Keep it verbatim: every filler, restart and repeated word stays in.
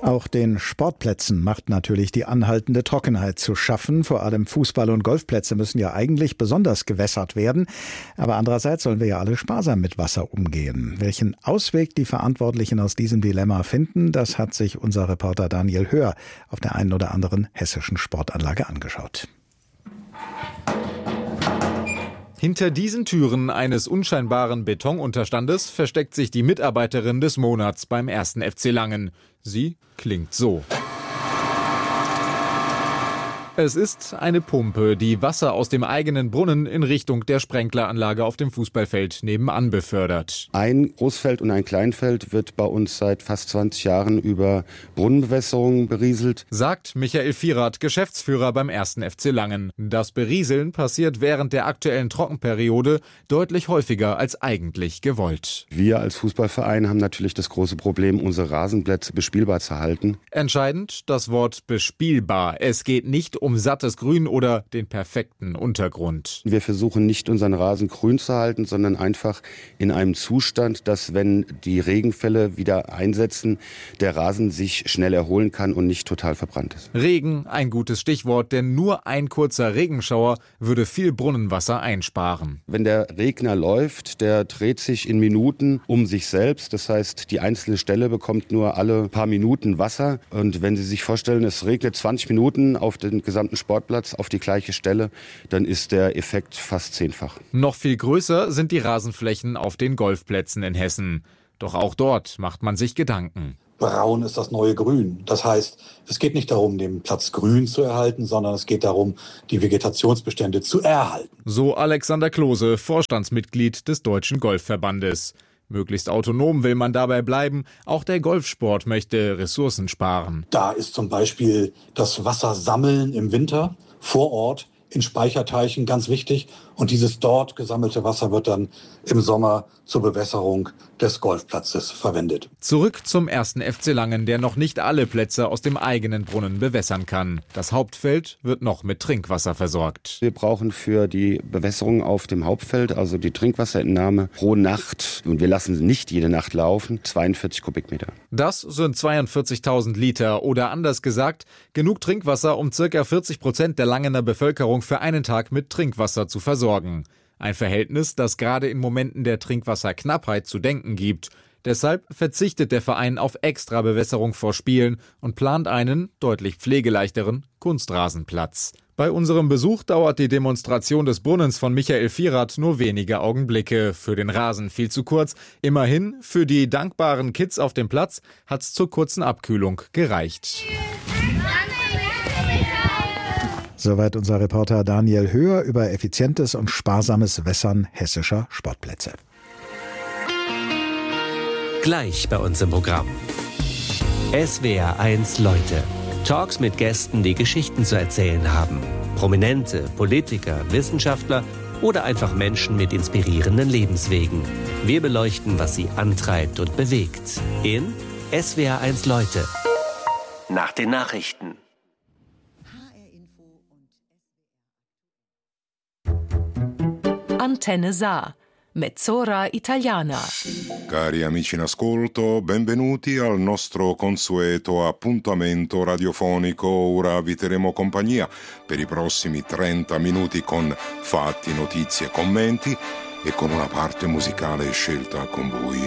Auch den Sportplätzen macht natürlich die anhaltende Trockenheit zu schaffen. Vor allem Fußball- und Golfplätze müssen ja eigentlich besonders gewässert werden. Aber andererseits sollen wir ja alle sparsam mit Wasser umgehen. Welchen Ausweg die Verantwortlichen aus diesem Dilemma finden, das hat sich unser Reporter Daniel Höhr auf der einen oder anderen hessischen Sportanlage angeschaut. Hinter diesen Türen eines unscheinbaren Betonunterstandes versteckt sich die Mitarbeiterin des Monats beim ersten F C Langen. Sie klingt so. Es ist eine Pumpe, die Wasser aus dem eigenen Brunnen in Richtung der Sprenkleranlage auf dem Fußballfeld nebenan befördert. Ein Großfeld und ein Kleinfeld wird bei uns seit fast zwanzig Jahren über Brunnenbewässerung berieselt, sagt Michael Vierath, Geschäftsführer beim ersten F C Langen. Das Berieseln passiert während der aktuellen Trockenperiode deutlich häufiger als eigentlich gewollt. Wir als Fußballverein haben natürlich das große Problem, unsere Rasenplätze bespielbar zu halten. Entscheidend das Wort bespielbar. Es geht nicht um um sattes Grün oder den perfekten Untergrund. Wir versuchen nicht, unseren Rasen grün zu halten, sondern einfach in einem Zustand, dass, wenn die Regenfälle wieder einsetzen, der Rasen sich schnell erholen kann und nicht total verbrannt ist. Regen, ein gutes Stichwort, denn nur ein kurzer Regenschauer würde viel Brunnenwasser einsparen. Wenn der Regner läuft, der dreht sich in Minuten um sich selbst. Das heißt, die einzelne Stelle bekommt nur alle paar Minuten Wasser. Und wenn Sie sich vorstellen, es regnet zwanzig Minuten auf den gesamten Sportplatz auf die gleiche Stelle, dann ist der Effekt fast zehnfach. Noch viel größer sind die Rasenflächen auf den Golfplätzen in Hessen. Doch auch dort macht man sich Gedanken. Braun ist das neue Grün. Das heißt, es geht nicht darum, den Platz grün zu erhalten, sondern es geht darum, die Vegetationsbestände zu erhalten. So Alexander Klose, Vorstandsmitglied des Deutschen Golfverbandes. Möglichst autonom will man dabei bleiben. Auch der Golfsport möchte Ressourcen sparen. Da ist zum Beispiel das Wassersammeln im Winter vor Ort in Speicherteichen ganz wichtig. Und dieses dort gesammelte Wasser wird dann im Sommer zur Bewässerung des Golfplatzes verwendet. Zurück zum ersten F C Langen, der noch nicht alle Plätze aus dem eigenen Brunnen bewässern kann. Das Hauptfeld wird noch mit Trinkwasser versorgt. Wir brauchen für die Bewässerung auf dem Hauptfeld, also die Trinkwasserentnahme, pro Nacht, und wir lassen sie nicht jede Nacht laufen, zweiundvierzig Kubikmeter. Das sind zweiundvierzigtausend Liter oder anders gesagt, genug Trinkwasser, um ca. vierzig Prozent der Langener Bevölkerung für einen Tag mit Trinkwasser zu versorgen. Ein Verhältnis, das gerade in Momenten der Trinkwasserknappheit zu denken gibt. Deshalb verzichtet der Verein auf Extrabewässerung vor Spielen und plant einen, deutlich pflegeleichteren Kunstrasenplatz. Bei unserem Besuch dauert die Demonstration des Brunnens von Michael Vierath nur wenige Augenblicke. Für den Rasen viel zu kurz. Immerhin, für die dankbaren Kids auf dem Platz hat's zur kurzen Abkühlung gereicht. Soweit unser Reporter Daniel Höhr über effizientes und sparsames Wässern hessischer Sportplätze. Gleich bei uns im Programm. S W R eins Leute. Talks mit Gästen, die Geschichten zu erzählen haben. Prominente, Politiker, Wissenschaftler oder einfach Menschen mit inspirierenden Lebenswegen. Wir beleuchten, was sie antreibt und bewegt. In S W R eins Leute. Nach den Nachrichten. Antenne Saar. Mezz'ora Italiana. Cari amici in ascolto, benvenuti al nostro consueto appuntamento radiofonico. Ora vi terremo compagnia per i prossimi trenta minuti con fatti, notizie, commenti e con una parte musicale scelta con voi